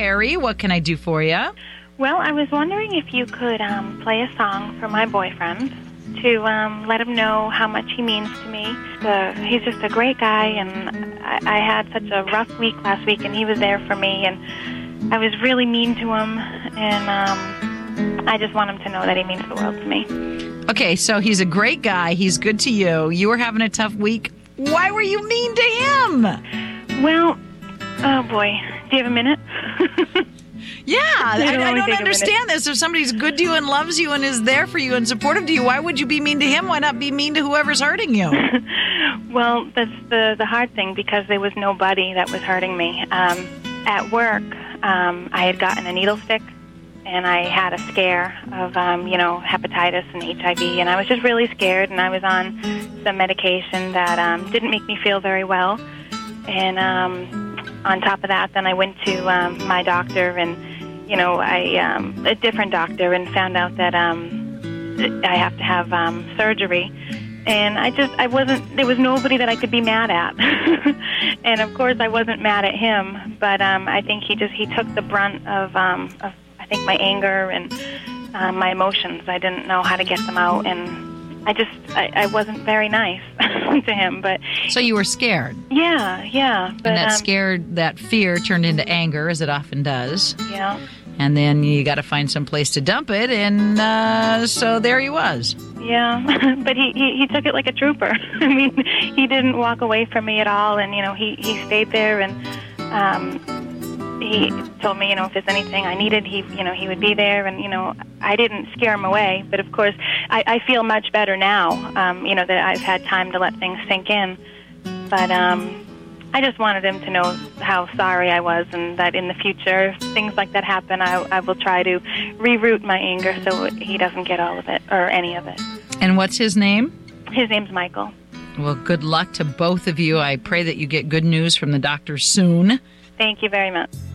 Larry. What can I do for you? Well, I was wondering if you could play a song for my boyfriend to let him know how much he means to me. He's just a great guy, and I had such a rough week last week, and he was there for me, and I was really mean to him, and I just want him to know that he means the world to me. Okay, so he's a great guy. He's good to you. You were having a tough week. Why were you mean to him? Well, oh boy, do you have a minute? Yeah, I don't take understand this. If somebody's good to you and loves you and is there for you and supportive to you, why would you be mean to him? Why not be mean to whoever's hurting you? Well, that's the hard thing, because there was nobody that was hurting me. At work, I had gotten a needle stick, and I had a scare of, hepatitis and HIV, and I was just really scared, and I was on some medication that didn't make me feel very well. And on top of that, then I went to my doctor, and a different doctor, and found out that I have to have surgery. And there was nobody that I could be mad at. And of course I wasn't mad at him, but I think he took the brunt of I think my anger and my emotions. I didn't know how to get them out, and I wasn't very nice to him. But so you were scared. Yeah. But, and that fear turned into anger, as it often does. Yeah. And then you got to find some place to dump it, and so there he was. Yeah, but he took it like a trooper. I mean, he didn't walk away from me at all, and he stayed there, and he told me if there's anything I needed, he would be there, and I didn't scare him away. But of course, I feel much better now. That I've had time to let things sink in, but I just wanted him to know how sorry I was, and that in the future, if things like that happen, I will try to reroute my anger so he doesn't get all of it, or any of it. And what's his name? His name's Michael. Well, good luck to both of you. I pray that you get good news from the doctor soon. Thank you very much.